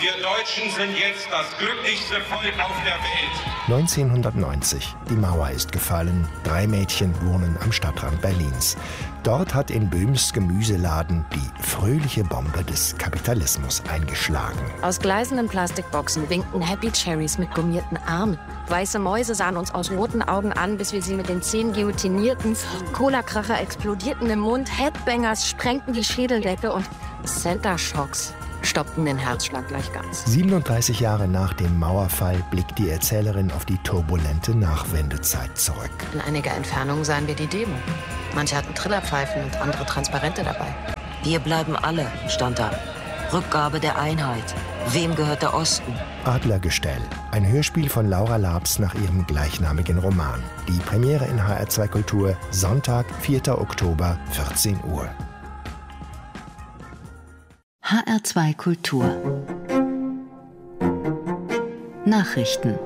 Wir Deutschen sind jetzt das glücklichste Volk auf der Welt. 1990. Die Mauer ist gefallen. 3 Mädchen wohnen am Stadtrand Berlins. Dort hat in Böhms Gemüseladen die fröhliche Bombe des Kapitalismus eingeschlagen. Aus gleißenden Plastikboxen winkten Happy Cherries mit gummierten Armen. Weiße Mäuse sahen uns aus roten Augen an, bis wir sie mit den Zähnen guillotinierten. Cola-Kracher explodierten im Mund, Headbangers sprengten die Schädeldecke und Center Shocks stoppten den Herzschlag gleich ganz. 37 Jahre nach dem Mauerfall blickt die Erzählerin auf die turbulente Nachwendezeit zurück. In einiger Entfernung sahen wir die Demo. Manche hatten Trillerpfeifen und andere Transparente dabei. Wir bleiben alle, stand da. Rückgabe der Einheit. Wem gehört der Osten? Adlergestell. Ein Hörspiel von Laura Labs nach ihrem gleichnamigen Roman. Die Premiere in HR2 Kultur, Sonntag, 4. Oktober, 14 Uhr. HR2 Kultur. Nachrichten.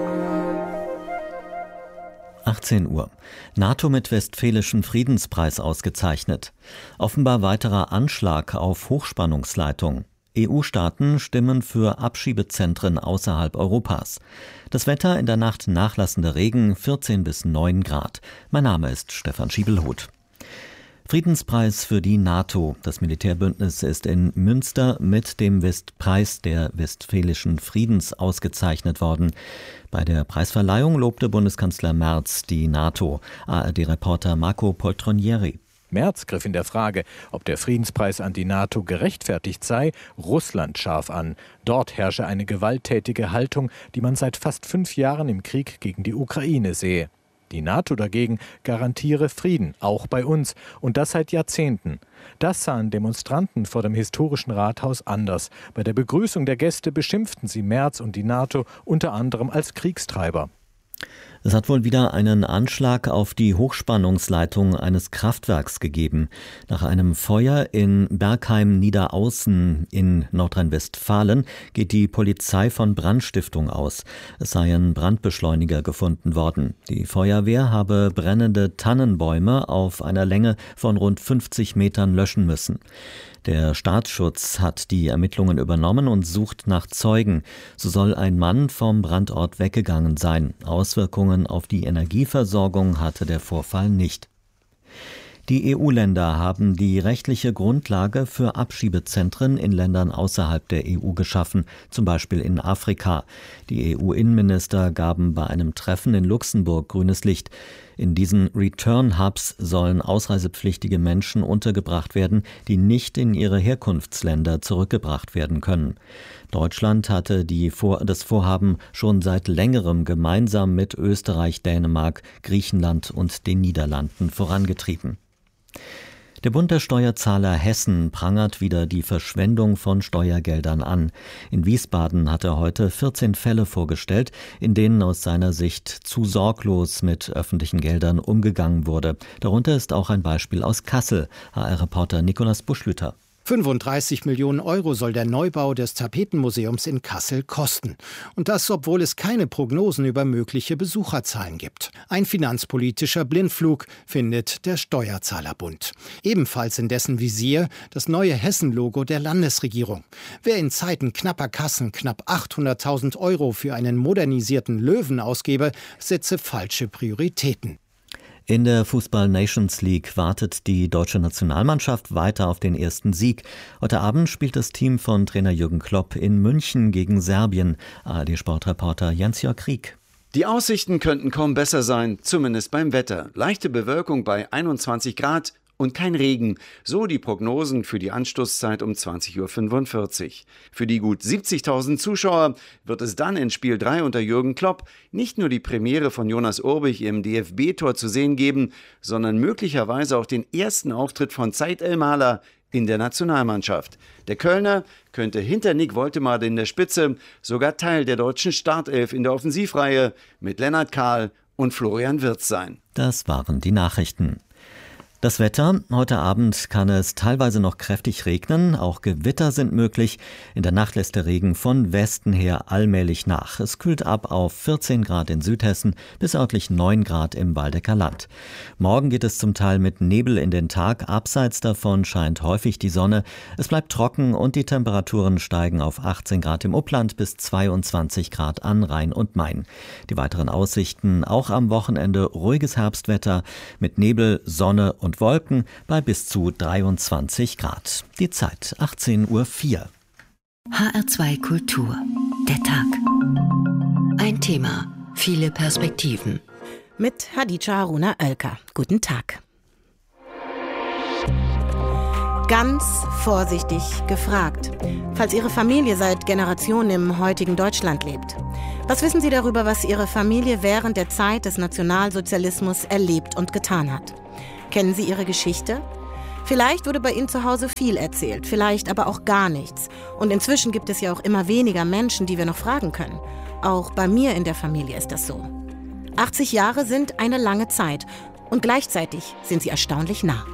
18 Uhr. NATO mit Westfälischen Friedenspreis ausgezeichnet. Offenbar weiterer Anschlag auf Hochspannungsleitung. EU-Staaten stimmen für Abschiebezentren außerhalb Europas. Das Wetter in der Nacht nachlassender Regen, 14 bis 9 Grad. Mein Name ist Stefan Schiebelhuth. Friedenspreis für die NATO. Das Militärbündnis ist in Münster mit dem Preis der Westfälischen Friedens ausgezeichnet worden. Bei der Preisverleihung lobte Bundeskanzler Merz die NATO. ARD-Reporter Marco Poltronieri. Merz griff in der Frage, ob der Friedenspreis an die NATO gerechtfertigt sei, Russland scharf an. Dort herrsche eine gewalttätige Haltung, die man seit fast 5 Jahren im Krieg gegen die Ukraine sehe. Die NATO dagegen garantiere Frieden, auch bei uns, und das seit Jahrzehnten. Das sahen Demonstranten vor dem historischen Rathaus anders. Bei der Begrüßung der Gäste beschimpften sie Merz und die NATO unter anderem als Kriegstreiber. Es hat wohl wieder einen Anschlag auf die Hochspannungsleitung eines Kraftwerks gegeben. Nach einem Feuer in Bergheim-Niederaußen in Nordrhein-Westfalen geht die Polizei von Brandstiftung aus. Es seien Brandbeschleuniger gefunden worden. Die Feuerwehr habe brennende Tannenbäume auf einer Länge von rund 50 Metern löschen müssen. Der Staatsschutz hat die Ermittlungen übernommen und sucht nach Zeugen. So soll ein Mann vom Brandort weggegangen sein. Auswirkungen auf die Energieversorgung hatte der Vorfall nicht. Die EU-Länder haben die rechtliche Grundlage für Abschiebezentren in Ländern außerhalb der EU geschaffen, zum Beispiel in Afrika. Die EU-Innenminister gaben bei einem Treffen in Luxemburg grünes Licht. In diesen Return-Hubs sollen ausreisepflichtige Menschen untergebracht werden, die nicht in ihre Herkunftsländer zurückgebracht werden können. Deutschland hatte das Vorhaben schon seit längerem gemeinsam mit Österreich, Dänemark, Griechenland und den Niederlanden vorangetrieben. Der Bund der Steuerzahler Hessen prangert wieder die Verschwendung von Steuergeldern an. In Wiesbaden hat er heute 14 Fälle vorgestellt, in denen aus seiner Sicht zu sorglos mit öffentlichen Geldern umgegangen wurde. Darunter ist auch ein Beispiel aus Kassel. HR-Reporter Nikolaus Buschlüter. 35 Millionen Euro soll der Neubau des Tapetenmuseums in Kassel kosten. Und das, obwohl es keine Prognosen über mögliche Besucherzahlen gibt. Ein finanzpolitischer Blindflug, findet der Steuerzahlerbund. Ebenfalls in dessen Visier das neue Hessen-Logo der Landesregierung. Wer in Zeiten knapper Kassen knapp 800.000 Euro für einen modernisierten Löwen ausgebe, setze falsche Prioritäten. In der Fußball-Nations League wartet die deutsche Nationalmannschaft weiter auf den ersten Sieg. Heute Abend spielt das Team von Trainer Jürgen Klopp in München gegen Serbien. ARD-Sportreporter Jens-Jörg Krieg. Die Aussichten könnten kaum besser sein, zumindest beim Wetter. Leichte Bewölkung bei 21 Grad und kein Regen, so die Prognosen für die Anstoßzeit um 20.45 Uhr. Für die gut 70.000 Zuschauer wird es dann in Spiel 3 unter Jürgen Klopp nicht nur die Premiere von Jonas Urbich im DFB-Tor zu sehen geben, sondern möglicherweise auch den ersten Auftritt von Said El-Mahler in der Nationalmannschaft. Der Kölner könnte hinter Nick Woltemade in der Spitze sogar Teil der deutschen Startelf in der Offensivreihe mit Lennart Kahl und Florian Wirtz sein. Das waren die Nachrichten. Das Wetter. Heute Abend kann es teilweise noch kräftig regnen. Auch Gewitter sind möglich. In der Nacht lässt der Regen von Westen her allmählich nach. Es kühlt ab auf 14 Grad in Südhessen bis örtlich 9 Grad im Waldecker Land. Morgen geht es zum Teil mit Nebel in den Tag. Abseits davon scheint häufig die Sonne. Es bleibt trocken und die Temperaturen steigen auf 18 Grad im Upland bis 22 Grad an Rhein und Main. Die weiteren Aussichten auch am Wochenende ruhiges Herbstwetter mit Nebel, Sonne und Wolken bei bis zu 23 Grad. Die Zeit 18:04 Uhr. HR2 Kultur. Der Tag. Ein Thema, viele Perspektiven. Mit Hadija Haruna Oelker. Guten Tag. Ganz vorsichtig gefragt, falls Ihre Familie seit Generationen im heutigen Deutschland lebt. Was wissen Sie darüber, was Ihre Familie während der Zeit des Nationalsozialismus erlebt und getan hat? Kennen Sie Ihre Geschichte? Vielleicht wurde bei Ihnen zu Hause viel erzählt, vielleicht aber auch gar nichts. Und inzwischen gibt es ja auch immer weniger Menschen, die wir noch fragen können. Auch bei mir in der Familie ist das so. 80 Jahre sind eine lange Zeit und gleichzeitig sind sie erstaunlich nah.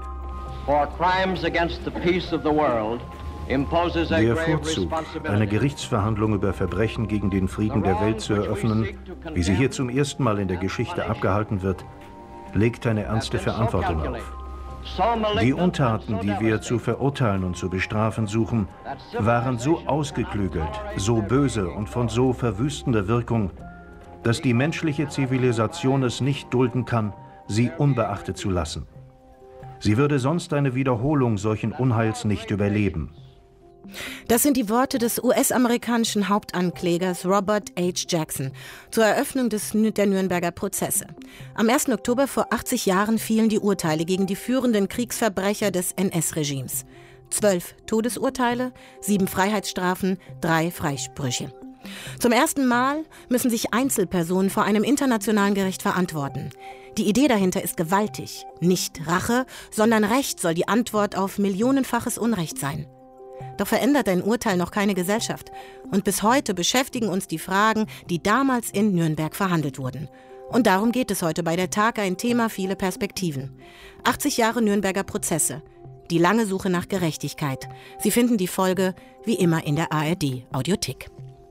Der Vorzug, eine Gerichtsverhandlung über Verbrechen gegen den Frieden der Welt zu eröffnen, wie sie hier zum ersten Mal in der Geschichte abgehalten wird, legt eine ernste Verantwortung auf. Die Untaten, die wir zu verurteilen und zu bestrafen suchen, waren so ausgeklügelt, so böse und von so verwüstender Wirkung, dass die menschliche Zivilisation es nicht dulden kann, sie unbeachtet zu lassen. Sie würde sonst eine Wiederholung solchen Unheils nicht überleben. Das sind die Worte des US-amerikanischen Hauptanklägers Robert H. Jackson zur Eröffnung der Nürnberger Prozesse. Am 1. Oktober vor 80 Jahren fielen die Urteile gegen die führenden Kriegsverbrecher des NS-Regimes. 12 Todesurteile, 7 Freiheitsstrafen, 3 Freisprüche. Zum ersten Mal müssen sich Einzelpersonen vor einem internationalen Gericht verantworten. Die Idee dahinter ist gewaltig. Nicht Rache, sondern Recht soll die Antwort auf millionenfaches Unrecht sein. Doch verändert ein Urteil noch keine Gesellschaft. Und bis heute beschäftigen uns die Fragen, die damals in Nürnberg verhandelt wurden. Und darum geht es heute bei der Tag, ein Thema, viele Perspektiven. 80 Jahre Nürnberger Prozesse. Die lange Suche nach Gerechtigkeit. Sie finden die Folge wie immer in der ARD-Audiothek.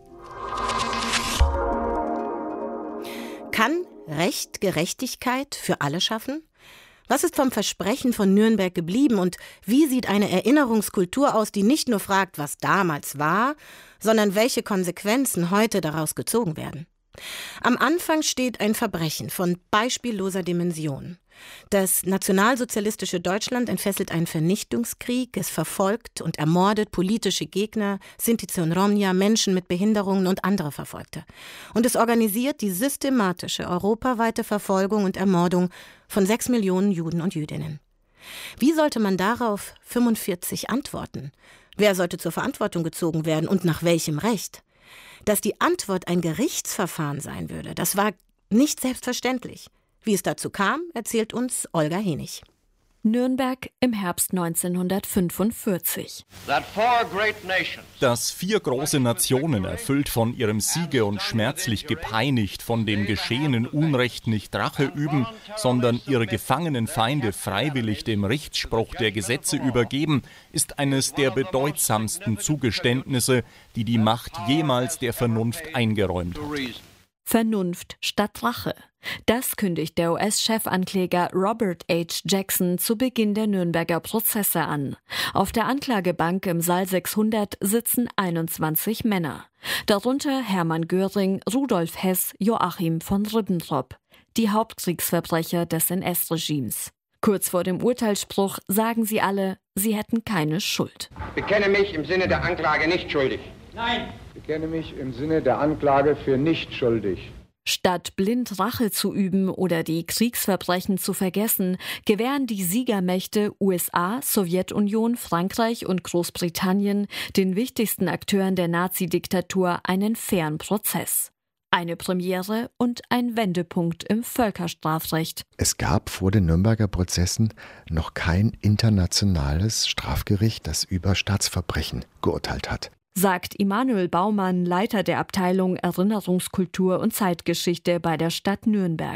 Kann Recht Gerechtigkeit für alle schaffen? Was ist vom Versprechen von Nürnberg geblieben und wie sieht eine Erinnerungskultur aus, die nicht nur fragt, was damals war, sondern welche Konsequenzen heute daraus gezogen werden? Am Anfang steht ein Verbrechen von beispielloser Dimension. Das nationalsozialistische Deutschland entfesselt einen Vernichtungskrieg, es verfolgt und ermordet politische Gegner, Sinti und Romja, Menschen mit Behinderungen und andere Verfolgte. Und es organisiert die systematische europaweite Verfolgung und Ermordung von 6 Millionen Juden und Jüdinnen. Wie sollte man darauf 45 antworten? Wer sollte zur Verantwortung gezogen werden und nach welchem Recht? Dass die Antwort ein Gerichtsverfahren sein würde, das war nicht selbstverständlich. Wie es dazu kam, erzählt uns Olga Henig. Nürnberg im Herbst 1945. Dass 4 große Nationen, erfüllt von ihrem Siege und schmerzlich gepeinigt von dem geschehenen Unrecht, nicht Rache üben, sondern ihre gefangenen Feinde freiwillig dem Richtspruch der Gesetze übergeben, ist eines der bedeutsamsten Zugeständnisse, die die Macht jemals der Vernunft eingeräumt hat. Vernunft statt Rache. Das kündigt der US-Chefankläger Robert H. Jackson zu Beginn der Nürnberger Prozesse an. Auf der Anklagebank im Saal 600 sitzen 21 Männer. Darunter Hermann Göring, Rudolf Hess, Joachim von Ribbentrop, die Hauptkriegsverbrecher des NS-Regimes. Kurz vor dem Urteilsspruch sagen sie alle, sie hätten keine Schuld. Ich bekenne mich im Sinne der Anklage nicht schuldig. Nein. Ich bekenne mich im Sinne der Anklage für nicht schuldig. Statt blind Rache zu üben oder die Kriegsverbrechen zu vergessen, gewähren die Siegermächte USA, Sowjetunion, Frankreich und Großbritannien den wichtigsten Akteuren der Nazi-Diktatur einen fairen Prozess. Eine Premiere und ein Wendepunkt im Völkerstrafrecht. Es gab vor den Nürnberger Prozessen noch kein internationales Strafgericht, das über Staatsverbrechen geurteilt hat, sagt Immanuel Baumann, Leiter der Abteilung Erinnerungskultur und Zeitgeschichte bei der Stadt Nürnberg.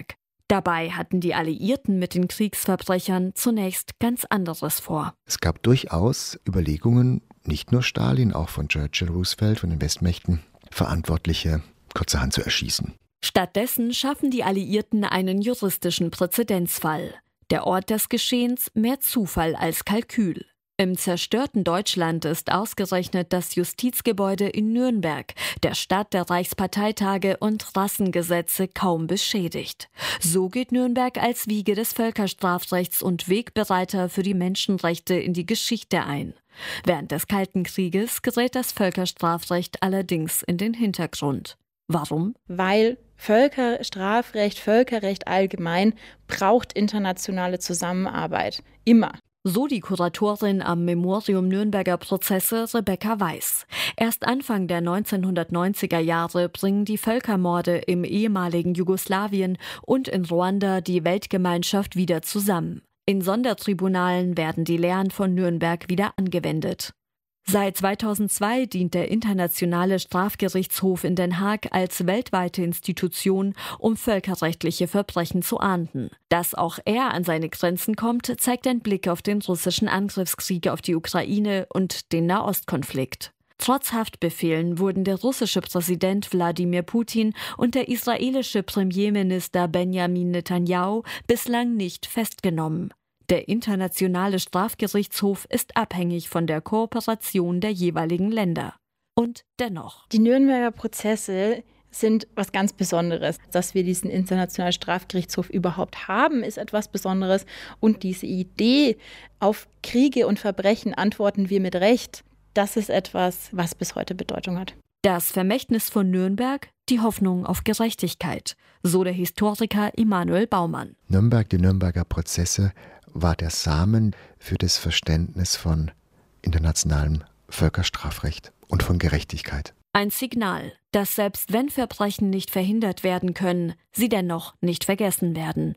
Dabei hatten die Alliierten mit den Kriegsverbrechern zunächst ganz anderes vor. Es gab durchaus Überlegungen, nicht nur Stalin, auch von Churchill, Roosevelt, von den Westmächten, Verantwortliche kurzerhand zu erschießen. Stattdessen schaffen die Alliierten einen juristischen Präzedenzfall. Der Ort des Geschehens mehr Zufall als Kalkül. Im zerstörten Deutschland ist ausgerechnet das Justizgebäude in Nürnberg, der Stadt der Reichsparteitage und Rassengesetze, kaum beschädigt. So geht Nürnberg als Wiege des Völkerstrafrechts und Wegbereiter für die Menschenrechte in die Geschichte ein. Während des Kalten Krieges gerät das Völkerstrafrecht allerdings in den Hintergrund. Warum? Weil Völkerstrafrecht, Völkerrecht allgemein braucht internationale Zusammenarbeit. Immer. So die Kuratorin am Memorium Nürnberger Prozesse Rebecca Weiß. Erst Anfang der 1990er Jahre bringen die Völkermorde im ehemaligen Jugoslawien und in Ruanda die Weltgemeinschaft wieder zusammen. In Sondertribunalen werden die Lehren von Nürnberg wieder angewendet. Seit 2002 dient der Internationale Strafgerichtshof in Den Haag als weltweite Institution, um völkerrechtliche Verbrechen zu ahnden. Dass auch er an seine Grenzen kommt, zeigt ein Blick auf den russischen Angriffskrieg auf die Ukraine und den Nahostkonflikt. Trotz Haftbefehlen wurden der russische Präsident Wladimir Putin und der israelische Premierminister Benjamin Netanyahu bislang nicht festgenommen. Der Internationale Strafgerichtshof ist abhängig von der Kooperation der jeweiligen Länder. Und dennoch. Die Nürnberger Prozesse sind was ganz Besonderes. Dass wir diesen Internationalen Strafgerichtshof überhaupt haben, ist etwas Besonderes. Und diese Idee, auf Kriege und Verbrechen antworten wir mit Recht, das ist etwas, was bis heute Bedeutung hat. Das Vermächtnis von Nürnberg, die Hoffnung auf Gerechtigkeit, so der Historiker Emanuel Baumann. Nürnberg, die Nürnberger Prozesse, war der Samen für das Verständnis von internationalem Völkerstrafrecht und von Gerechtigkeit. Ein Signal, dass selbst wenn Verbrechen nicht verhindert werden können, sie dennoch nicht vergessen werden.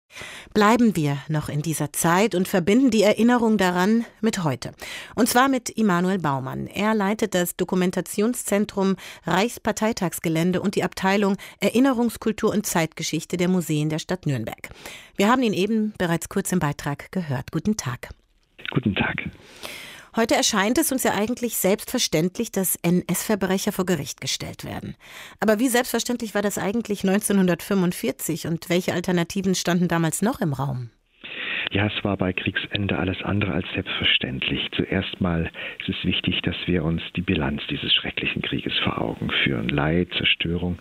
Bleiben wir noch in dieser Zeit und verbinden die Erinnerung daran mit heute. Und zwar mit Emanuel Baumann. Er leitet das Dokumentationszentrum Reichsparteitagsgelände und die Abteilung Erinnerungskultur und Zeitgeschichte der Museen der Stadt Nürnberg. Wir haben ihn eben bereits kurz im Beitrag gehört. Guten Tag. Guten Tag. Heute erscheint es uns ja eigentlich selbstverständlich, dass NS-Verbrecher vor Gericht gestellt werden. Aber wie selbstverständlich war das eigentlich 1945 und welche Alternativen standen damals noch im Raum? Ja, es war bei Kriegsende alles andere als selbstverständlich. Zuerst mal ist es wichtig, dass wir uns die Bilanz dieses schrecklichen Krieges vor Augen führen. Leid, Zerstörung,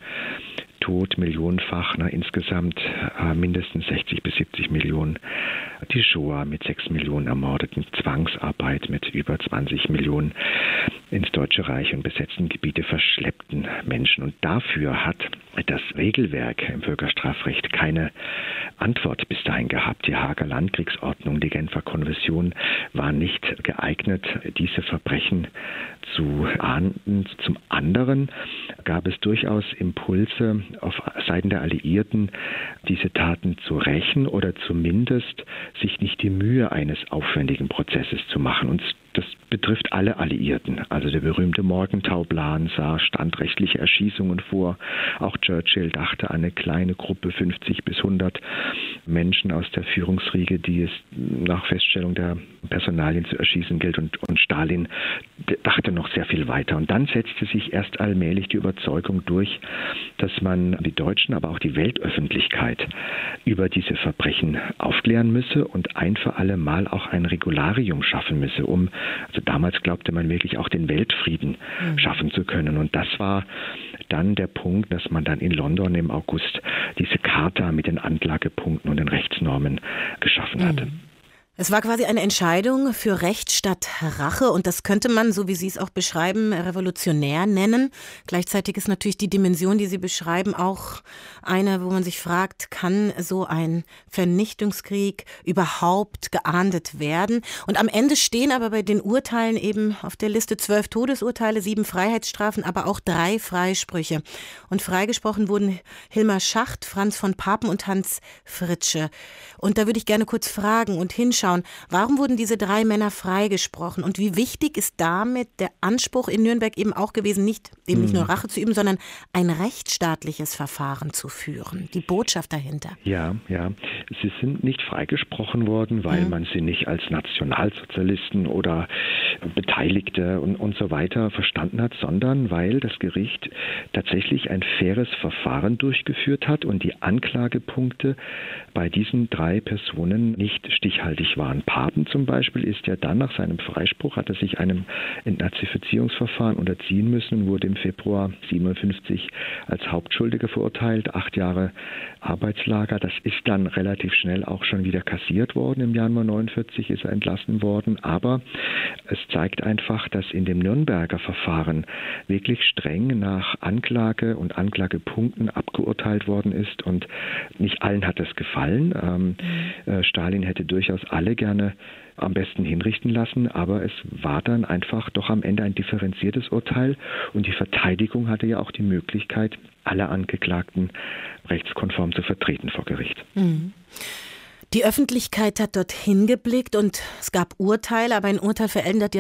Tod, millionenfach, insgesamt mindestens 60 bis 70 Millionen. Die Shoah mit 6 Millionen Ermordeten, Zwangsarbeit mit über 20 Millionen ins Deutsche Reich und besetzten Gebiete verschleppten Menschen. Und dafür hat das Regelwerk im Völkerstrafrecht keine Antwort bis dahin gehabt. Die Haager Landkriegsordnung, die Genfer Konvention war nicht geeignet, diese Verbrechen zu ahnden. Zum anderen gab es durchaus Impulse auf Seiten der Alliierten, diese Taten zu rächen oder zumindest sich nicht die Mühe eines aufwendigen Prozesses zu machen. Und das betrifft alle Alliierten. Also der berühmte Morgenthau-Plan sah standrechtliche Erschießungen vor. Auch Churchill dachte an eine kleine Gruppe, 50 bis 100 Menschen aus der Führungsriege, die es nach Feststellung der Personalien zu erschießen gilt. Und Stalin dachte noch sehr viel weiter. Und dann setzte sich erst allmählich die Überzeugung durch, dass man die Deutschen, aber auch die Weltöffentlichkeit über diese Verbrechen aufklären müsse und ein für alle Mal auch ein Regularium schaffen müsse, also damals glaubte man wirklich auch den Weltfrieden schaffen zu können. Und das war dann der Punkt, dass man dann in London im August diese Charta mit den Anklagepunkten und den Rechtsnormen geschaffen hatte. Es war quasi eine Entscheidung für Recht statt Rache und das könnte man, so wie Sie es auch beschreiben, revolutionär nennen. Gleichzeitig ist natürlich die Dimension, die Sie beschreiben, auch eine, wo man sich fragt, kann so ein Vernichtungskrieg überhaupt geahndet werden? Und am Ende stehen aber bei den Urteilen eben auf der Liste 12 Todesurteile, 7 Freiheitsstrafen, aber auch 3 Freisprüche. Und freigesprochen wurden Hilmar Schacht, Franz von Papen und Hans Fritzsche. Und da würde ich gerne kurz fragen und hinschauen, zurückschauen, warum wurden diese 3 Männer freigesprochen und wie wichtig ist damit der Anspruch in Nürnberg eben auch gewesen, nicht nur Rache zu üben, sondern ein rechtsstaatliches Verfahren zu führen, die Botschaft dahinter? Ja, sie sind nicht freigesprochen worden, weil man sie nicht als Nationalsozialisten oder Beteiligte und so weiter verstanden hat, sondern weil das Gericht tatsächlich ein faires Verfahren durchgeführt hat und die Anklagepunkte bei diesen 3 Personen nicht stichhaltig waren. Papen zum Beispiel ist ja dann nach seinem Freispruch, hat er sich einem Entnazifizierungsverfahren unterziehen müssen und wurde im Februar 57 als Hauptschuldiger verurteilt, 8 Jahre Arbeitslager. Das ist dann relativ schnell auch schon wieder kassiert worden. Im Januar 49 ist er entlassen worden. Aber es zeigt einfach, dass in dem Nürnberger Verfahren wirklich streng nach Anklage und Anklagepunkten abgeurteilt worden ist. Und nicht allen hat das gefallen. Stalin hätte durchaus alle gerne am besten hinrichten lassen, aber es war dann einfach doch am Ende ein differenziertes Urteil und die Verteidigung hatte ja auch die Möglichkeit, alle Angeklagten rechtskonform zu vertreten vor Gericht. Die Öffentlichkeit hat dorthin geblickt und es gab Urteile, aber ein Urteil verändert ja